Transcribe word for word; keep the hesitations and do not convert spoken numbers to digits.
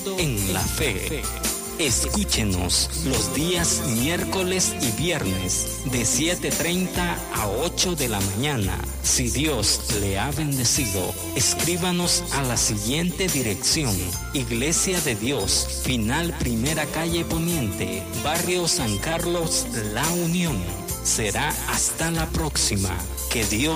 en la fe. Escúchenos los días miércoles y viernes de siete y media a ocho de la mañana. Si Dios le ha bendecido, escríbanos a la siguiente dirección: Iglesia de Dios, Final Primera Calle Poniente, Barrio San Carlos, La Unión. Será hasta la próxima. Que Dios